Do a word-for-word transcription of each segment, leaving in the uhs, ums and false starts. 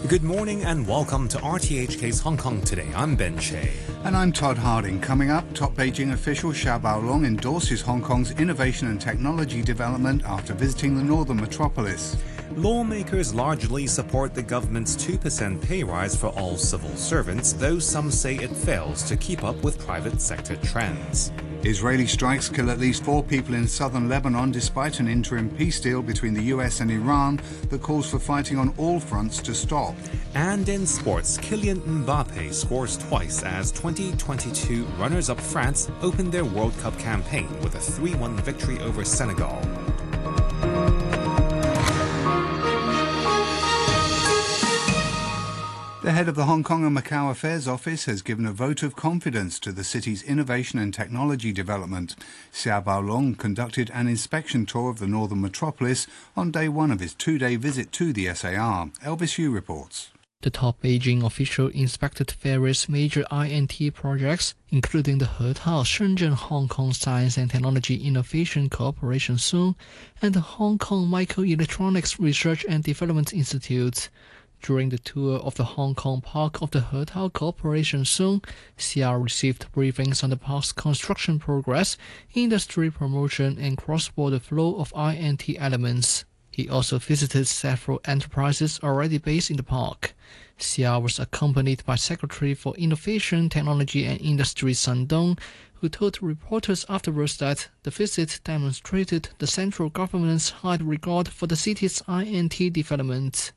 Good morning and welcome to R T H K's Hong Kong Today. I'm Ben Shea. And I'm Todd Harding. Coming up, top Beijing official Xiao Baolong endorses Hong Kong's innovation and technology development after visiting the northern metropolis. Lawmakers largely support the government's two percent pay rise for all civil servants, though some say it fails to keep up with private sector trends. Israeli strikes kill at least four people in southern Lebanon despite an interim peace deal between the U S and Iran that calls for fighting on all fronts to stop. And in sports, Kylian Mbappe scores twice as twenty twenty-two runners-up France opened their World Cup campaign with a three one victory over Senegal. The head of the Hong Kong and Macau Affairs Office has given a vote of confidence to the city's innovation and technology development. Xiao Baolong conducted an inspection tour of the northern metropolis on day one of his two-day visit to the S A R. Elvis Yu reports. The top Beijing official inspected various major I and T projects, including the Hetao Shenzhen Hong Kong Science and Technology Innovation Cooperation Zone and the Hong Kong Microelectronics Research and Development Institute. During the tour of the Hong Kong Park of the Hetao Cooperation Zone, Xiao received briefings on the park's construction progress, industry promotion, and cross-border flow of I and T elements. He also visited several enterprises already based in the park. Xiao was accompanied by Secretary for Innovation, Technology and Industry Sun Dong, who told reporters afterwards that the visit demonstrated the central government's high regard for the city's I and T development.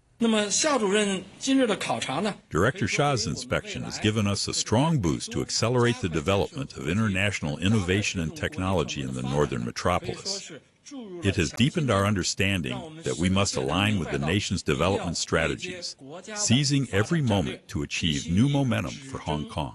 Director Shah's inspection has given us a strong boost to accelerate the development of international innovation and technology in the northern metropolis. It has deepened our understanding that we must align with the nation's development strategies, seizing every moment to achieve new momentum for Hong Kong.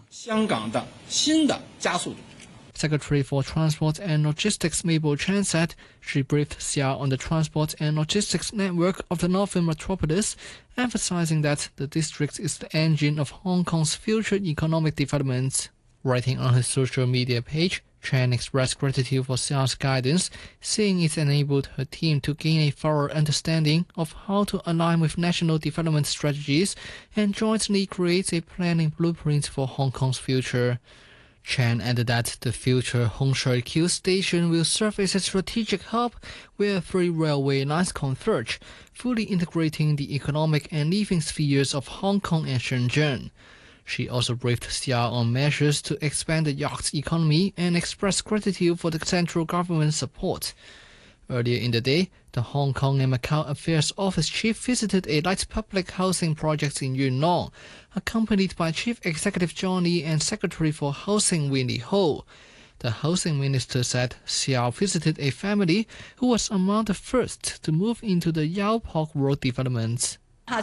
Secretary for Transport and Logistics Mabel Chan said she briefed Xiao on the transport and logistics network of the northern metropolis, emphasizing that the district is the engine of Hong Kong's future economic development. Writing on his social media page, Chan expressed gratitude for Xiao's guidance, saying it enabled her team to gain a thorough understanding of how to align with national development strategies and jointly create a planning blueprint for Hong Kong's future. Chan added that the future Hung Shui Kiu station will serve as a strategic hub where three railway lines converge, fully integrating the economic and living spheres of Hong Kong and Shenzhen. She also briefed Xiao on measures to expand the yacht economy and expressed gratitude for the central government's support. Earlier in the day, the Hong Kong and Macau Affairs Office chief visited a light public housing project in Yuen Long, accompanied by Chief Executive John Lee and Secretary for Housing Winnie Ho. The housing minister said Xiao visited a family who was among the first to move into the Yau Pok Road development.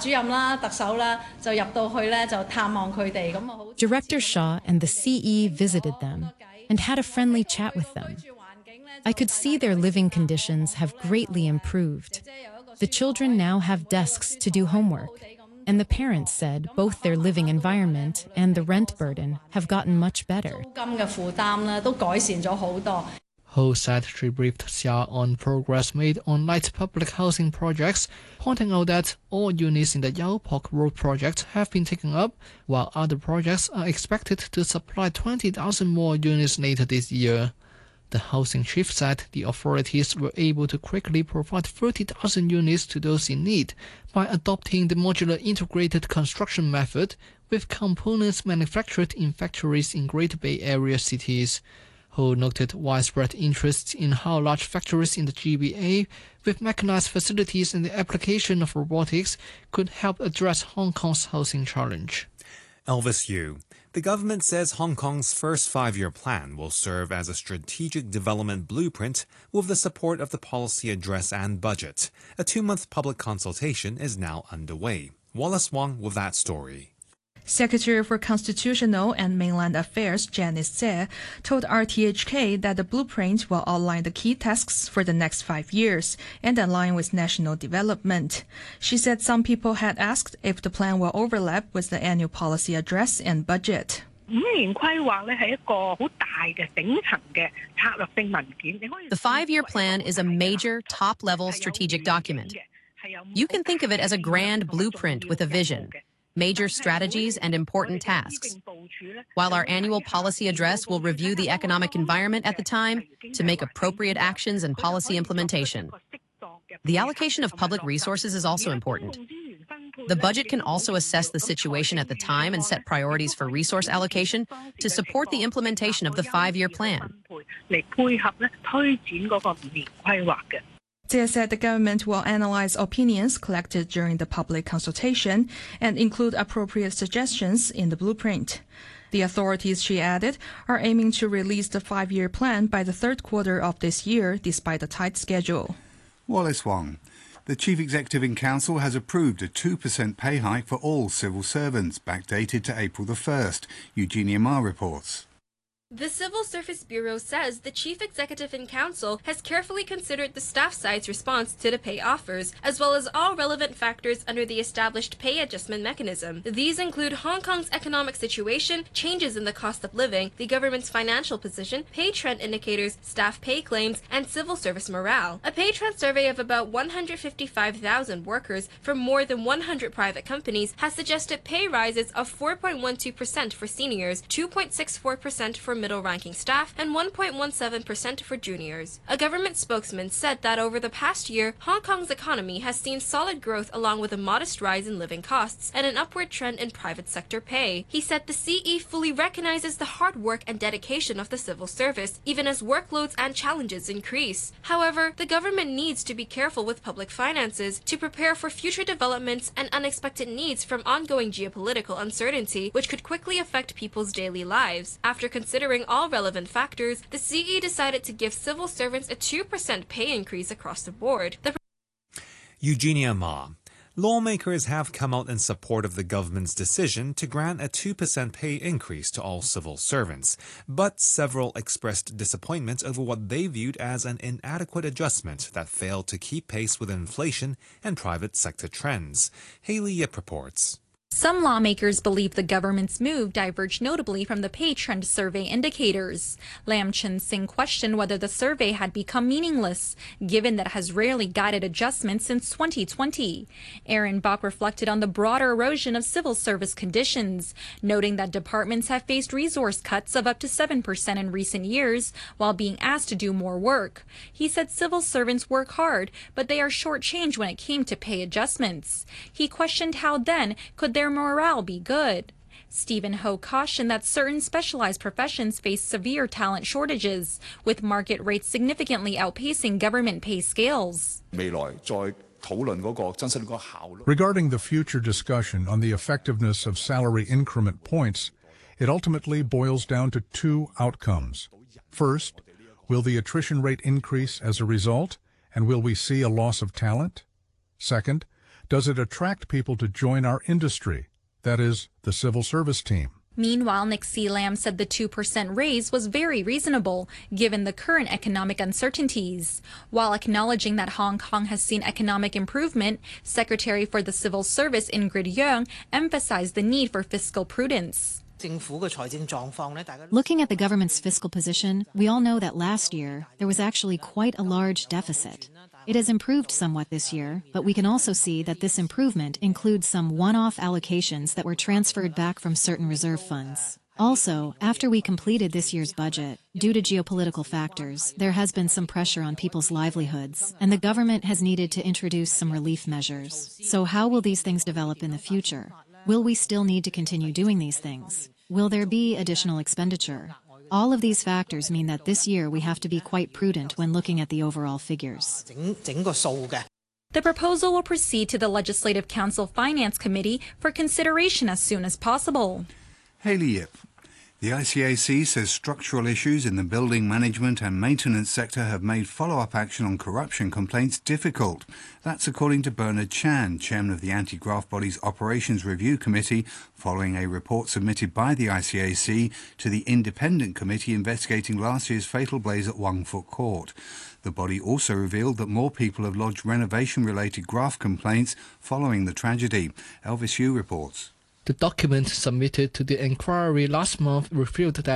Director Shaw and the C E visited them and had a friendly chat with them. I could see their living conditions have greatly improved. The children now have desks to do homework, and the parents said both their living environment and the rent burden have gotten much better. Ho said she briefed Xiao on progress made on light public housing projects, pointing out that all units in the Yau Pok Road project have been taken up, while other projects are expected to supply twenty thousand more units later this year. The housing chief said the authorities were able to quickly provide thirty thousand units to those in need by adopting the modular integrated construction method with components manufactured in factories in Greater Bay Area cities. Ho noted widespread interest in how large factories in the G B A with mechanized facilities and the application of robotics could help address Hong Kong's housing challenge. Elvis Yu. The government says Hong Kong's first five-year plan will serve as a strategic development blueprint with the support of the policy address and budget. A two-month public consultation is now underway. Wallace Wong with that story. Secretary for Constitutional and Mainland Affairs Janice Tse told R T H K that the blueprint will outline the key tasks for the next five years and align with national development. She said some people had asked if the plan will overlap with the annual policy address and budget. The five-year plan is a major top-level strategic document. You can think of it as a grand blueprint with a vision, major strategies and important tasks. While our annual policy address will review the economic environment at the time to make appropriate actions and policy implementation, the allocation of public resources is also important. The budget can also assess the situation at the time and set priorities for resource allocation to support the implementation of the five-year plan. Jie said the government will analyze opinions collected during the public consultation and include appropriate suggestions in the blueprint. The authorities, she added, are aiming to release the five-year plan by the third quarter of this year, despite a tight schedule. Wallace Wong. The Chief Executive in Council has approved a two percent pay hike for all civil servants, backdated to April the first. Eugenia Ma reports. The Civil Service Bureau says the Chief Executive in Council has carefully considered the staff side's response to the pay offers, as well as all relevant factors under the established pay adjustment mechanism. These include Hong Kong's economic situation, changes in the cost of living, the government's financial position, pay trend indicators, staff pay claims, and civil service morale. A pay trend survey of about one hundred fifty-five thousand workers from more than one hundred private companies has suggested pay rises of four point one two percent for seniors, two point six four percent for middle-ranking staff, and one point one seven percent for juniors. A government spokesman said that over the past year, Hong Kong's economy has seen solid growth along with a modest rise in living costs and an upward trend in private sector pay. He said the C E fully recognizes the hard work and dedication of the civil service, even as workloads and challenges increase. However, the government needs to be careful with public finances to prepare for future developments and unexpected needs from ongoing geopolitical uncertainty, which could quickly affect people's daily lives. After considering all relevant factors, the C E decided to give civil servants a two percent pay increase across the board. The Eugenia Ma. Lawmakers have come out in support of the government's decision to grant a two percent pay increase to all civil servants, but several expressed disappointment over what they viewed as an inadequate adjustment that failed to keep pace with inflation and private sector trends. Haley Yip reports. Some lawmakers believe the government's move diverged notably from the pay trend survey indicators. Lam Chin Sing questioned whether the survey had become meaningless, given that it has rarely guided adjustments since twenty twenty. Aaron Bach reflected on the broader erosion of civil service conditions, noting that departments have faced resource cuts of up to seven percent in recent years while being asked to do more work. He said civil servants work hard, but they are shortchanged when it came to pay adjustments. He questioned how then could their morale be good. Stephen Ho cautioned that certain specialized professions face severe talent shortages, with market rates significantly outpacing government pay scales. Regarding the future discussion on the effectiveness of salary increment points, it ultimately boils down to two outcomes. First, will the attrition rate increase as a result, and will we see a loss of talent? Second, does it attract people to join our industry, that is, the civil service team? Meanwhile, Nick C. Lam said the two percent raise was very reasonable, given the current economic uncertainties. While acknowledging that Hong Kong has seen economic improvement, Secretary for the Civil Service Ingrid Yeung emphasized the need for fiscal prudence. Looking at the government's fiscal position, we all know that last year there was actually quite a large deficit. It has improved somewhat this year, but we can also see that this improvement includes some one-off allocations that were transferred back from certain reserve funds. Also, after we completed this year's budget, due to geopolitical factors, there has been some pressure on people's livelihoods, and the government has needed to introduce some relief measures. So how will these things develop in the future? Will we still need to continue doing these things? Will there be additional expenditure? All of these factors mean that this year we have to be quite prudent when looking at the overall figures. The proposal will proceed to the Legislative Council Finance Committee for consideration as soon as possible. Haley Yip. The I C A C says structural issues in the building management and maintenance sector have made follow-up action on corruption complaints difficult. That's according to Bernard Chan, chairman of the anti-graft body's Operations Review Committee, following a report submitted by the I C A C to the independent committee investigating last year's fatal blaze at Wong Fuk Court. The body also revealed that more people have lodged renovation-related graft complaints following the tragedy. Elvis Yu reports. The document submitted to the inquiry last month revealed that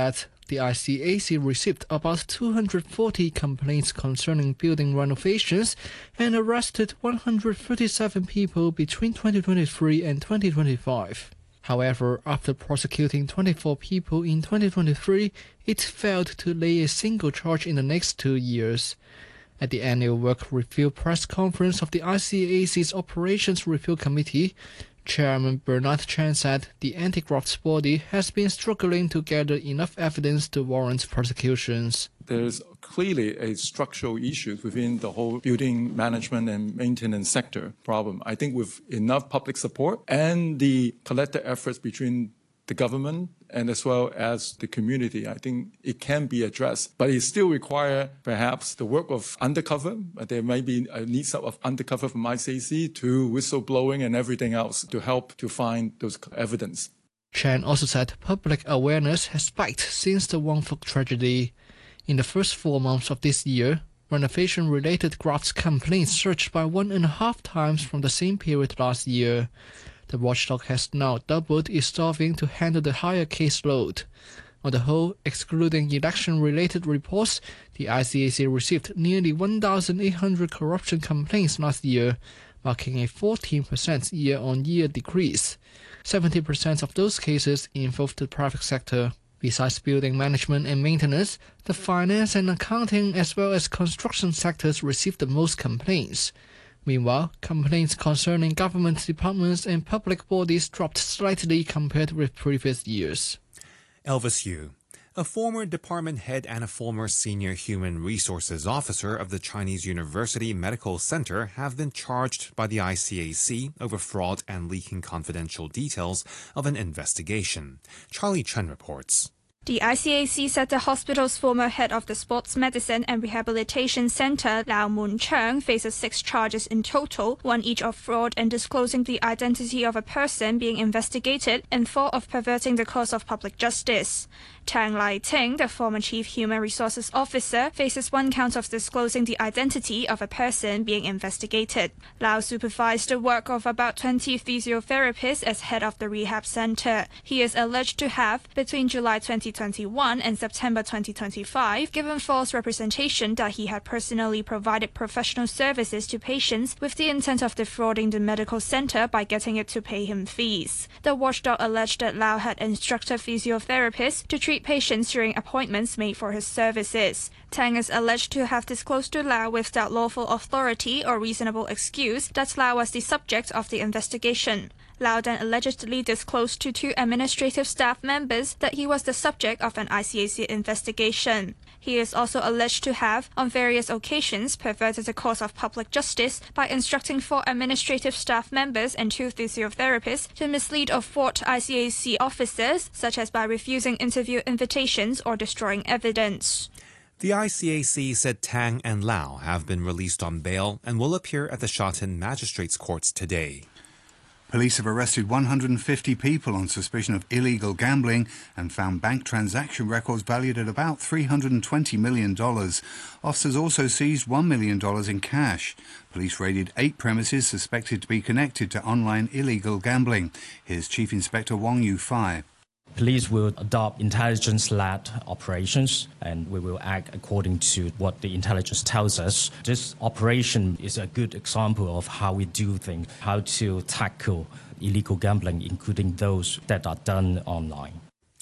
the I C A C received about two hundred forty complaints concerning building renovations and arrested one hundred thirty-seven people between twenty twenty-three and twenty twenty-five. However, after prosecuting twenty-four people in twenty twenty-three, it failed to lay a single charge in the next two years. At the annual work review press conference of the I C A C's Operations Review Committee, Chairman Bernard Chan said the anti-graft body has been struggling to gather enough evidence to warrant prosecutions. There's clearly a structural issue within the whole building management and maintenance sector problem. I think with enough public support and the collective efforts between the government and as well as the community, I think it can be addressed. But it still requires perhaps the work of undercover. There may be a need of undercover from I C A C to whistleblowing and everything else to help to find those evidence. Chan also said public awareness has spiked since the Wong Fuk tragedy. In the first four months of this year, renovation-related graft complaints surged by one and a half times from the same period last year. The watchdog has now doubled its staffing to handle the higher caseload. On the whole, excluding election-related reports, the I C A C received nearly one thousand eight hundred corruption complaints last year, marking a fourteen percent year-on-year decrease. seventy percent of those cases involved the private sector. Besides building management and maintenance, the finance and accounting as well as construction sectors received the most complaints. Meanwhile, complaints concerning government departments and public bodies dropped slightly compared with previous years. Elvis Yu, a former department head and a former senior human resources officer of the Chinese University Medical Center, have been charged by the I C A C over fraud and leaking confidential details of an investigation. Charlie Chen reports. The I C A C said the hospital's former head of the Sports Medicine and Rehabilitation Center, Lau Mun-cheng, faces six charges in total, one each of fraud and disclosing the identity of a person being investigated, and four of perverting the course of public justice. Tang Lai-ting, the former Chief Human Resources Officer, faces one count of disclosing the identity of a person being investigated. Lau supervised the work of about twenty physiotherapists as head of the rehab center. He is alleged to have, between July twenty twenty-one and September twenty twenty-five, given false representation that he had personally provided professional services to patients with the intent of defrauding the medical center by getting it to pay him fees. The watchdog alleged that Lau had instructed physiotherapists to treat patients during appointments made for his services. Tang is alleged to have disclosed to Lau without lawful authority or reasonable excuse that Lau was the subject of the investigation. Lau then allegedly disclosed to two administrative staff members that he was the subject of an I C A C investigation. He is also alleged to have, on various occasions, perverted the course of public justice by instructing four administrative staff members and two physiotherapists to mislead or thwart I C A C officers, such as by refusing interview invitations or destroying evidence. The I C A C said Tang and Lau have been released on bail and will appear at the Shatin Magistrates Courts today. Police have arrested one hundred fifty people on suspicion of illegal gambling and found bank transaction records valued at about three hundred twenty million dollars. Officers also seized one million dollars in cash. Police raided eight premises suspected to be connected to online illegal gambling. Here's Chief Inspector Wong Yu-fai. Police will adopt intelligence-led operations, and we will act according to what the intelligence tells us. This operation is a good example of how we do things, how to tackle illegal gambling, including those that are done online.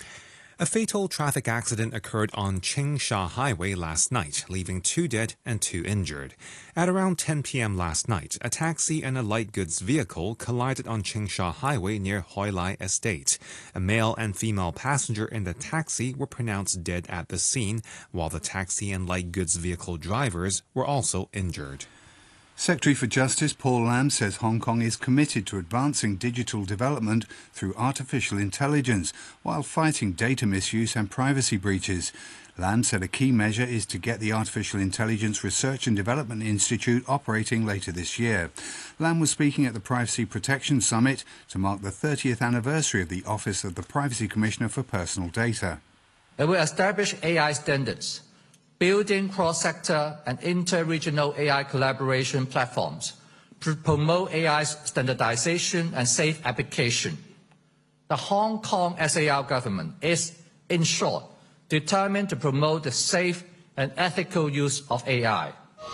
A fatal traffic accident occurred on Changsha Highway last night, leaving two dead and two injured. At around ten p.m. last night, a taxi and a light goods vehicle collided on Changsha Highway near Hoi Lai Estate. A male and female passenger in the taxi were pronounced dead at the scene, while the taxi and light goods vehicle drivers were also injured. Secretary for Justice Paul Lam says Hong Kong is committed to advancing digital development through artificial intelligence while fighting data misuse and privacy breaches. Lam said a key measure is to get the Artificial Intelligence Research and Development Institute operating later this year. Lam was speaking at the Privacy Protection Summit to mark the thirtieth anniversary of the Office of the Privacy Commissioner for Personal Data. It will establish A I standards, building cross-sector and inter-regional A I collaboration platforms to promote A I's standardization and safe application. The Hong Kong S A R government is, in short, determined to promote the safe and ethical use of A I.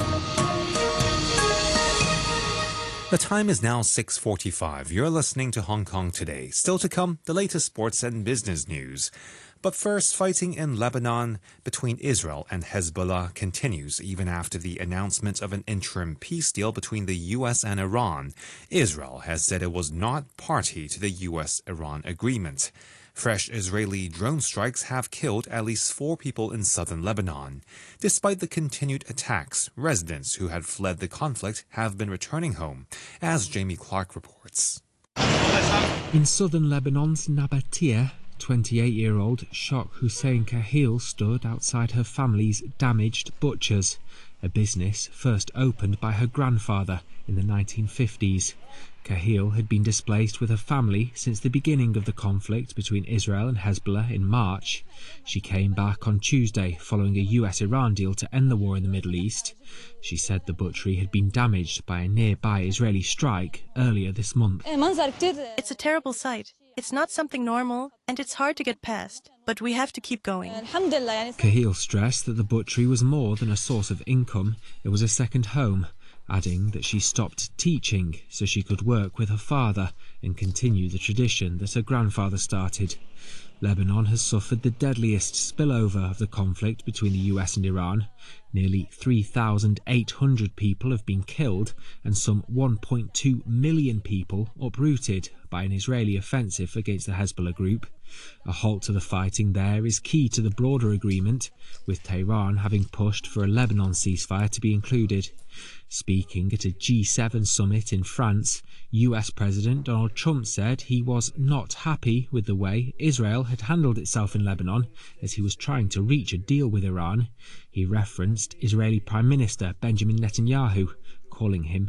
The time is now six forty-five. You're listening to Hong Kong Today. Still to come, the latest sports and business news. But first, fighting in Lebanon between Israel and Hezbollah continues even after the announcement of an interim peace deal between the U S and Iran. Israel has said it was not party to the U S Iran agreement. Fresh Israeli drone strikes have killed at least four people in southern Lebanon. Despite the continued attacks, residents who had fled the conflict have been returning home, as Jamie Clark reports. In southern Lebanon's Nabatea, twenty-eight-year-old Shok Hussein Kahil stood outside her family's damaged butchers, a business first opened by her grandfather in the nineteen fifties. Kahil had been displaced with her family since the beginning of the conflict between Israel and Hezbollah in March. She came back on Tuesday following a U S Iran deal to end the war in the Middle East. She said the butchery had been damaged by a nearby Israeli strike earlier this month. It's a terrible sight. It's not something normal, and it's hard to get past, but we have to keep going. Kahil stressed that the butchery was more than a source of income, it was a second home, adding that she stopped teaching so she could work with her father and continue the tradition that her grandfather started. Lebanon has suffered the deadliest spillover of the conflict between the U S and Iran. Nearly three thousand eight hundred people have been killed and some one point two million people uprooted by an Israeli offensive against the Hezbollah group. A halt to the fighting there is key to the broader agreement, with Tehran having pushed for a Lebanon ceasefire to be included. Speaking at a G seven summit in France, U S President Donald Trump said he was not happy with the way Israel had handled itself in Lebanon as he was trying to reach a deal with Iran. He referenced Israeli Prime Minister Benjamin Netanyahu, calling him